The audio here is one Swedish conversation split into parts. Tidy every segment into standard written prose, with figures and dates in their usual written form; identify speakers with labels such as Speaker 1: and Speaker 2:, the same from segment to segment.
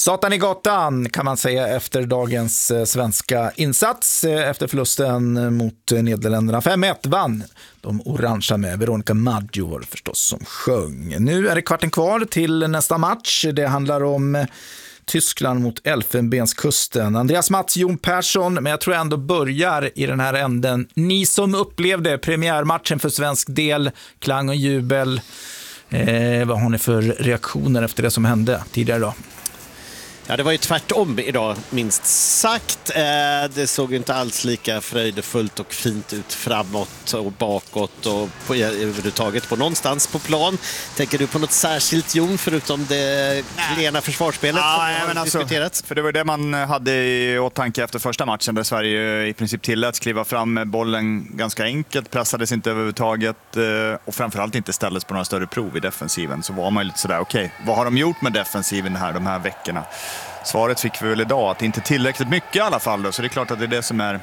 Speaker 1: Satan i gatan kan man säga efter dagens svenska insats. Efter förlusten mot Nederländerna 5-1 vann de orangea med Veronica Maggio förstås som sjöng. Nu är det kvarten kvar till nästa match. Det handlar om Tyskland mot Elfenbenskusten. Andreas Mats, Jon Persson, men jag tror jag ändå börjar i den här änden. Ni som upplevde premiärmatchen för svensk del, klang och jubel. Vad har ni för reaktioner efter det som hände tidigare då?
Speaker 2: Ja, det var ju tvärtom idag, minst sagt. Det såg ju inte alls lika fröjdefullt och fint ut framåt och bakåt och överhuvudtaget på någonstans på plan. Tänker du på något särskilt, Jon, förutom det klena försvarsspelet som har diskuterats?
Speaker 3: För det var det man hade i åtanke efter första matchen där Sverige i princip tilläts kliva fram med bollen ganska enkelt, pressades inte överhuvudtaget och framförallt inte ställdes på några större prov i defensiven. Så var man lite sådär, okej, vad har de gjort med defensiven de här veckorna? Svaret fick vi väl idag, att det inte är tillräckligt mycket i alla fall då. Så det är klart att det är det som är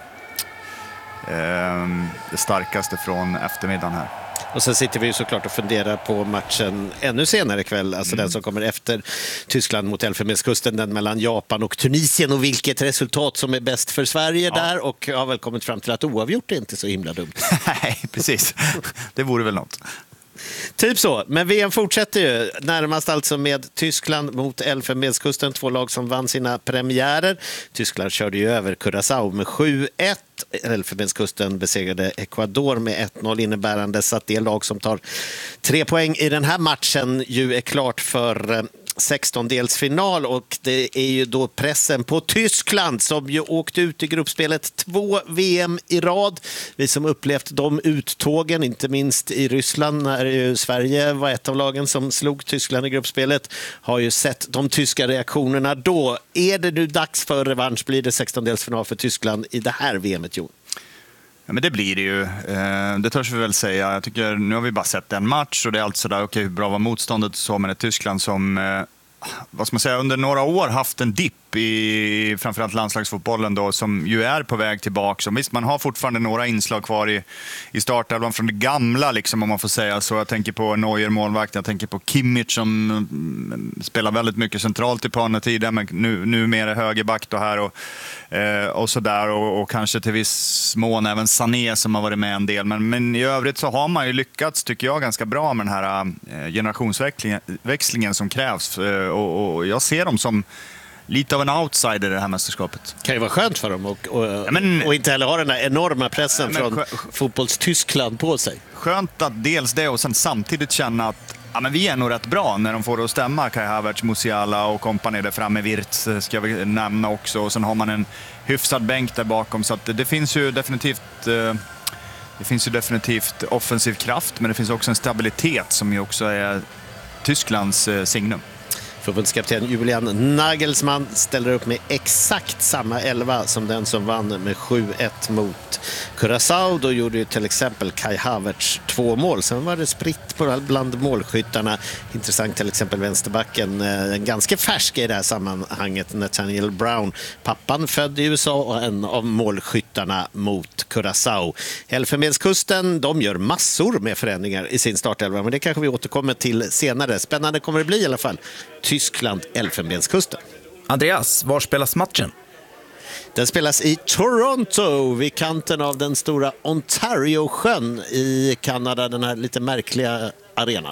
Speaker 3: det starkaste från eftermiddagen här.
Speaker 2: Och sen sitter vi ju såklart och funderar på matchen ännu senare ikväll, alltså den som kommer efter Tyskland mot Elfenbenskusten, den mellan Japan och Tunisien, och vilket resultat som är bäst för Sverige där, och jag har väl kommit fram till att oavgjort är inte så himla dumt.
Speaker 3: Nej, precis. Det vore väl något.
Speaker 2: Typ så, men VM fortsätter ju närmast alltså med Tyskland mot Elfenbenskusten, två lag som vann sina premiärer. Tyskland körde ju över Curaçao med 7-1. Elfenbenskusten besegrade Ecuador med 1-0, innebärande så att det lag som tar 3 poäng i den här matchen ju är klart för 16-delsfinal, och det är ju då pressen på Tyskland som ju åkte ut i gruppspelet 2 VM i rad. Vi som upplevt de uttågen, inte minst i Ryssland när ju Sverige var ett av lagen som slog Tyskland i gruppspelet, har ju sett de tyska reaktionerna då. Är det nu dags för revansch? Blir det 16-delsfinal för Tyskland i det här VMet, Jon?
Speaker 3: Ja, men det blir det ju. Det törs vi väl säga. Jag tycker, nu har vi bara sett en match och det är alltså sådär, okej, hur bra var motståndet så, men ett Tyskland som vad ska man säga, under några år haft en dipp i framförallt landslagsfotbollen då, som ju är på väg tillbaka. Så visst, man har fortfarande några inslag kvar i startelvan från det gamla, liksom, om man får säga så. Jag tänker på Neuer, målvakt, jag tänker på Kimmich som spelar väldigt mycket centralt i planen tidigare, men nu mer högerback då här och sådär, och kanske till viss mån även Sané som har varit med en del. Men i övrigt så har man ju lyckats, tycker jag, ganska bra med den här generationsväxlingen som krävs, och jag ser dem som lite av en outsider i det här mästerskapet.
Speaker 2: Kan ju vara skönt för dem och inte heller ha den här enorma pressen från fotbollstyskland på sig.
Speaker 3: Skönt att dels det, och sen samtidigt känna att men vi är nog rätt bra när de får det att stämma. Kai Havertz, Musiala och kompani där framme, Wirtz ska vi nämna också. Och sen har man en hyfsad bänk där bakom, så att det finns ju definitivt offensiv kraft, men det finns också en stabilitet som ju också är Tysklands signum.
Speaker 2: Förbundskapten Julian Nagelsmann ställer upp med exakt samma 11 som den som vann med 7-1 mot Curaçao. Då gjorde ju till exempel Kai Havertz 2 mål. Sen var det spritt bland målskyttarna. Intressant till exempel vänsterbacken, en ganska färsk i det här sammanhanget, Nathaniel Brown. Pappan född i USA och en av målskyttarna mot Curaçao. Elfenbenskusten, de gör massor med förändringar i sin startelva, men det kanske vi återkommer till senare. Spännande kommer det bli i alla fall. Tyskland, Elfenbenskusten.
Speaker 1: Andreas, var spelas matchen?
Speaker 2: Den spelas i Toronto, vid kanten av den stora Ontario-sjön i Kanada, den här lite märkliga arenan.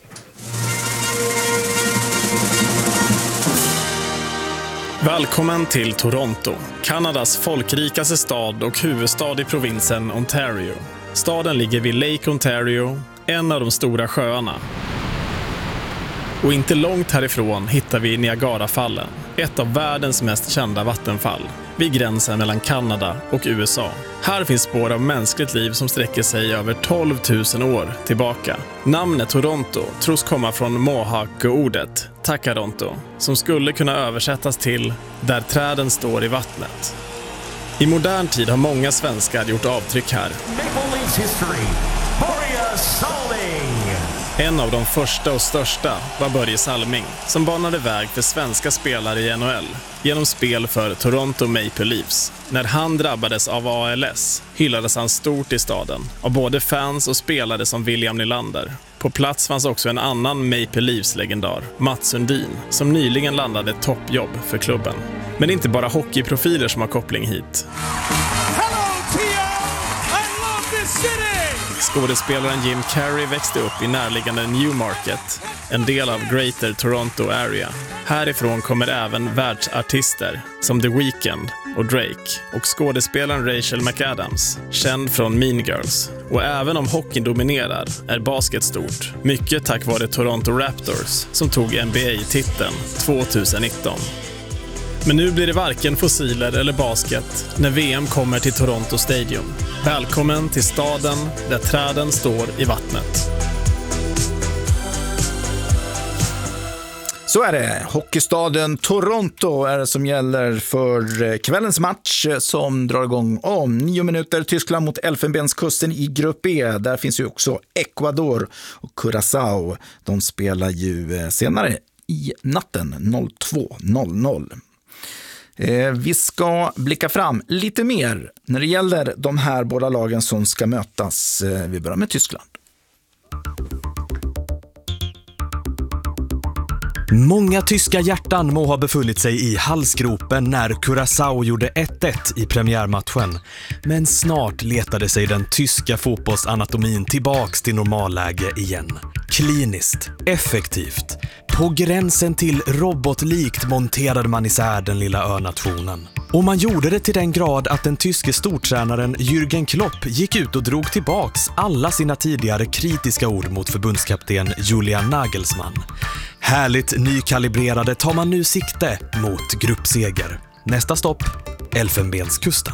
Speaker 4: Välkommen till Toronto, Kanadas folkrikaste stad och huvudstad i provinsen Ontario. Staden ligger vid Lake Ontario, en av de stora sjöarna. Och inte långt härifrån hittar vi Niagarafallen, ett av världens mest kända vattenfall, vid gränsen mellan Kanada och USA. Här finns spår av mänskligt liv som sträcker sig över 12 000 år tillbaka. Namnet Toronto tros komma från Mohawk-ordet Takaronto, som skulle kunna översättas till där träden står i vattnet. I modern tid har många svenskar gjort avtryck här.
Speaker 5: Maple Leafs history, Börje Salming.
Speaker 4: En av de första och största var Börje Salming, som banade väg för svenska spelare i NHL genom spel för Toronto Maple Leafs. När han drabbades av ALS hyllades han stort i staden av både fans och spelare som William Nylander. På plats fanns också en annan Maple Leafs-legendar, Mats Sundin, som nyligen landade ett toppjobb för klubben. Men det är inte bara hockeyprofiler som har koppling hit. Skådespelaren Jim Carrey växte upp i närliggande Newmarket, en del av Greater Toronto Area. Härifrån kommer även världsartister som The Weeknd och Drake och skådespelaren Rachel McAdams, känd från Mean Girls. Och även om hockeyn dominerar är basket stort, mycket tack vare Toronto Raptors som tog NBA-titeln 2019. Men nu blir det varken fossiler eller basket när VM kommer till Toronto Stadium. Välkommen till staden där träden står i vattnet.
Speaker 1: Så är det. Hockeystaden Toronto är det som gäller för kvällens match som drar igång om 9 minuter. Tyskland mot Elfenbenskusten i grupp E. Där finns ju också Ecuador och Curaçao. De spelar ju senare i natten 02:00. Vi ska blicka fram lite mer när det gäller de här båda lagen som ska mötas. Vi börjar med Tyskland.
Speaker 5: Många tyska hjärtan må ha befunnit sig i halsgropen när Curaçao gjorde 1-1 i premiärmatchen. Men snart letade sig den tyska fotbollsanatomin tillbaks till normalläge igen. Kliniskt, effektivt. På gränsen till robotlikt monterade man isär den lilla önationen. Och man gjorde det till den grad att den tyske stortränaren Jürgen Klopp gick ut och drog tillbaks alla sina tidigare kritiska ord mot förbundskapten Julian Nagelsmann. Härligt nykalibrerade tar man nu sikte mot gruppseger. Nästa stopp, Elfenbenskusten.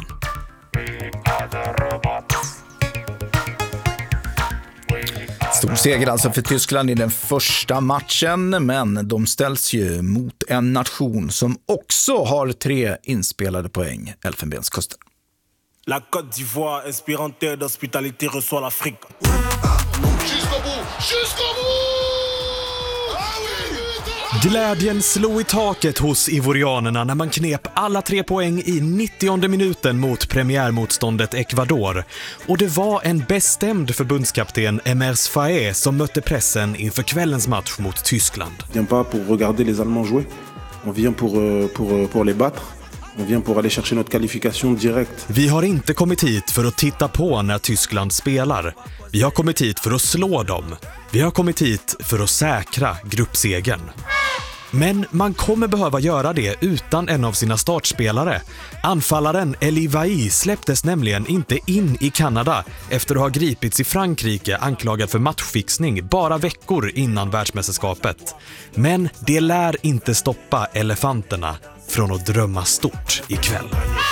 Speaker 1: Stor seger alltså för Tyskland i den första matchen, men de ställs ju mot en nation som också har 3 inspelade poäng, Elfenbenskusten.
Speaker 6: La Côte d'Ivoire, inspirante d'hospitalité, reçoit l'Afrique.
Speaker 5: Glädjen slog i taket hos ivorianerna när man knep alla 3 poäng i 90:e minuten mot premiärmotståndet Ecuador. Och det var en bestämd förbundskapten Emers Faé som mötte pressen inför kvällens match mot Tyskland.
Speaker 6: On vient pas pour regarder les Allemands jouer. On vient pour les battre. On vient pour aller chercher notre qualification direct.
Speaker 5: Vi har inte kommit hit för att titta på när Tyskland spelar. Vi har kommit hit för att slå dem. Vi har kommit hit för att säkra gruppsegern. Men man kommer behöva göra det utan en av sina startspelare. Anfallaren Elie Wahi släpptes nämligen inte in i Kanada efter att ha gripits i Frankrike anklagad för matchfixning bara veckor innan världsmästerskapet. Men det lär inte stoppa elefanterna från att drömma stort ikväll.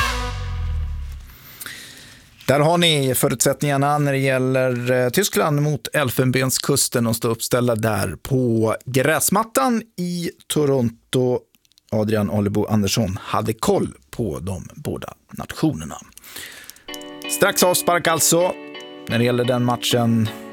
Speaker 1: Där har ni förutsättningarna när det gäller Tyskland mot Elfenbenskusten och stå uppställda där på gräsmattan i Toronto. Adrian Alebo Andersson hade koll på de båda nationerna. Strax avspark alltså när det gäller den matchen